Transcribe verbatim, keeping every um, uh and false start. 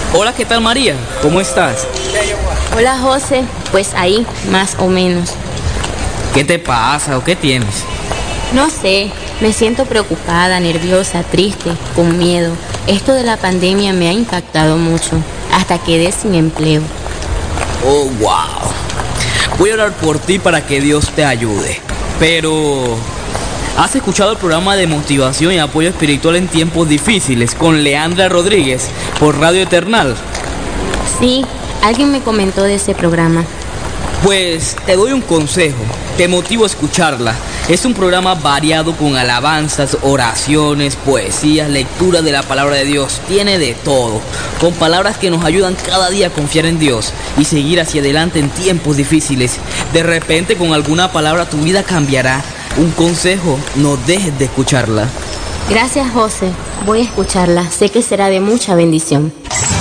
Hola, ¿qué tal, María? ¿Cómo estás? Hola, José. Pues ahí, más o menos. ¿Qué te pasa o qué tienes? No sé, me siento preocupada, nerviosa, triste, con miedo. Esto de la pandemia me ha impactado mucho. Hasta quedé sin empleo. Oh, wow. Voy a orar por ti para que Dios te ayude. Pero, ¿has escuchado el programa de motivación y apoyo espiritual en tiempos difíciles con Leandra Rodríguez por Radio Eternal? Sí, alguien me comentó de ese programa. Pues te doy un consejo, te motivo a escucharla. Es un programa variado con alabanzas, oraciones, poesías, lectura de la palabra de Dios. Tiene de todo, con palabras que nos ayudan cada día a confiar en Dios y seguir hacia adelante en tiempos difíciles. De repente con alguna palabra tu vida cambiará. Un consejo, no dejes de escucharla. Gracias, José. Voy a escucharla. Sé que será de mucha bendición.